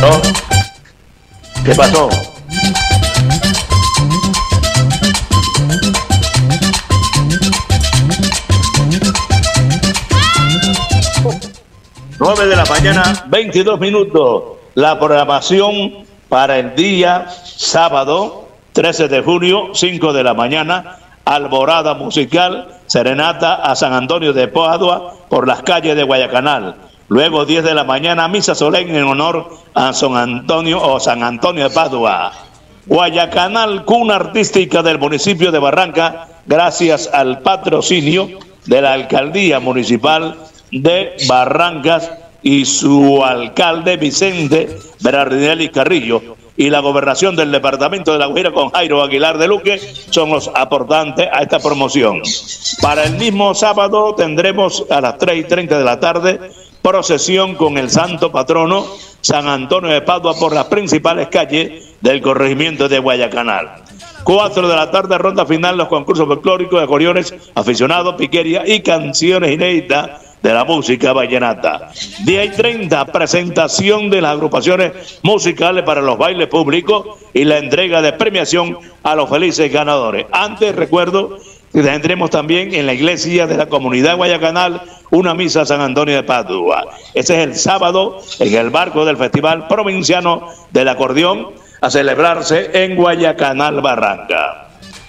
¿No? ¿Qué pasó? Nueve de la mañana, 22 minutos. La programación para el día sábado, 13 de junio, 5 de la mañana, alborada musical, serenata a San Antonio de Padua por las calles de Guayacanal. Luego 10 de la mañana, misa solemne en honor a San Antonio o San Antonio de Padua. Guayacanal, cuna artística del municipio de Barranca, gracias al patrocinio de la Alcaldía Municipal de Barrancas y su alcalde Vicente Berardinelli Carrillo, y la gobernación del departamento de La Guajira con Jairo Aguilar de Luque son los aportantes a esta promoción. Para el mismo sábado tendremos a las 3:30 de la tarde procesión con el santo patrono San Antonio de Padua por las principales calles del corregimiento de Guayacanal. 4 de la tarde, ronda final, los concursos folclóricos de acordeones, aficionados, piquería y canciones inéditas de la música vallenata. 10:30, presentación de las agrupaciones musicales para los bailes públicos y la entrega de premiación a los felices ganadores. Antes, recuerdo que tendremos también en la iglesia de la comunidad Guayacanal una misa a San Antonio de Padua. Ese es el sábado en el marco del Festival Provinciano del Acordeón a celebrarse en Guayacanal, Barranca.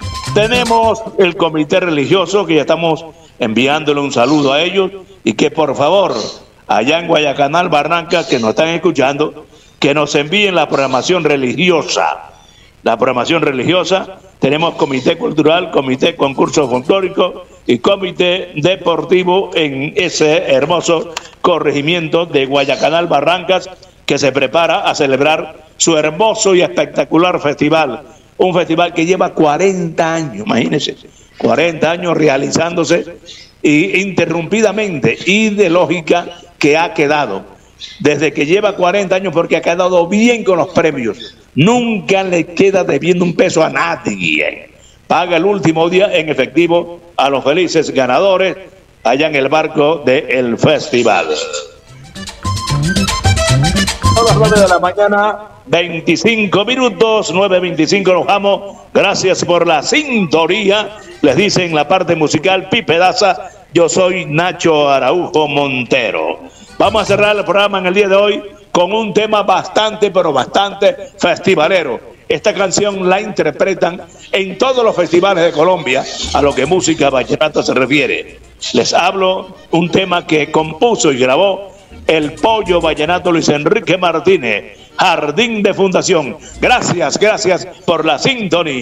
Tenemos el comité religioso que ya estamos enviándole un saludo a ellos y que por favor allá en Guayacanal, Barranca, que nos están escuchando, que nos envíen la programación religiosa. La programación religiosa, tenemos comité cultural, comité concurso folclórico y comité deportivo en ese hermoso corregimiento de Guayacanal, Barrancas, que se prepara a celebrar su hermoso y espectacular festival. Un festival que lleva 40 años, imagínense, 40 años realizándose interrumpidamente y de lógica que ha quedado. Desde que lleva 40 años porque ha quedado bien con los premios. Nunca le queda debiendo un peso a nadie. Paga el último día en efectivo a los felices ganadores allá en el barco del festival. A las 9 de la mañana, 25 minutos, 9:25 nos vamos. Gracias por la sintonía. Les dice en la parte musical Pipe Daza, yo soy Nacho Araujo Montero. Vamos a cerrar el programa en el día de hoy con un tema bastante, pero bastante festivalero. Esta canción la interpretan en todos los festivales de Colombia a lo que música vallenata se refiere. Les hablo un tema que compuso y grabó el Pollo Vallenato Luis Enrique Martínez, Jardín de Fundación. Gracias por la sintonía.